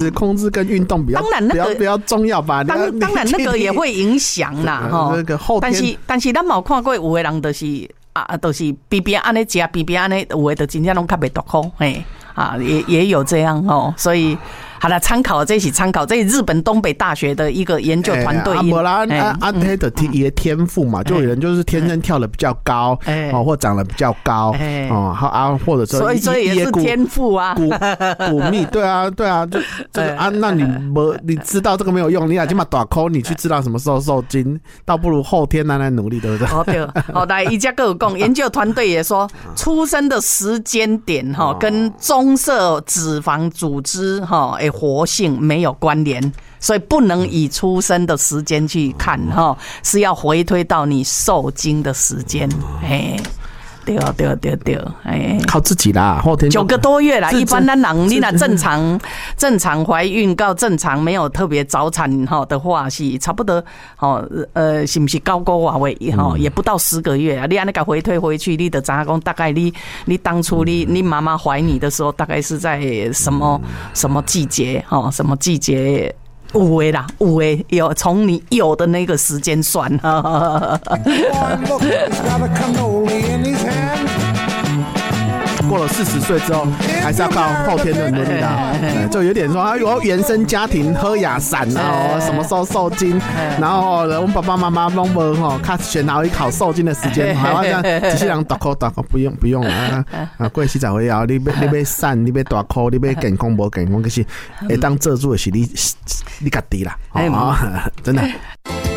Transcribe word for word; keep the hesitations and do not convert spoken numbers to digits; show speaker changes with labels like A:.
A: 是控制跟运动比较，
B: 当然那个
A: 比较比较重要吧？
B: 当当然那个也会影响啦，哈。
A: 那个后天，
B: 但是但是咱冇看过有的人就是啊，就是边边安尼食，边边安尼有的就真正拢较袂大口，嘿啊，也也有这样哦，所以。好了，参考这是参考，这是日本东北大学的一个研究团队。
A: 啊，无啦，啊啊，他的伊的天赋嘛，就有人就是天生跳得比较高，哦，或长得比较高，哦，好啊，或者说，
B: 所以所以也是天赋啊，
A: 骨骨密，对啊，对啊，就这个啊，那你没你知道这个没有用，你啊起码大口，你去知道什么时候受精，倒不如后天来来努力，对不对？
B: 哦对，好，来一家各有共，研究团队也说，出生的时间点哈，跟棕色脂肪组织哈，诶。活性没有关联，所以不能以出生的时间去看哈，是要回推到你受精的时间。哎，对对对对，哎，
A: 靠自己啦，后天
B: 九个多月啦。一般咱人你那正常正常怀孕到正常没有特别早产哈的话，是差不多哦呃是不是高高啊位哈也不到十个月啊。你按那个回推回去，你的查公大概你你当初你你妈妈怀你的时候，大概是在什么什么季节哈？什么季节？有的啦，有的有从你有的那个时间算。
A: 过了四十岁之后，还是要靠后天的努力的，就有点说啊，有原生家庭喝雅散啊，什么时候受精，然后我们爸爸妈妈拢无吼，卡选好一考受精的时间，好像这些人大口大口不用不用啊啊，过四十岁后，你要你要散，你要大口，你要健康无健康，可是会当做主的是你你家己啦，哦，真的。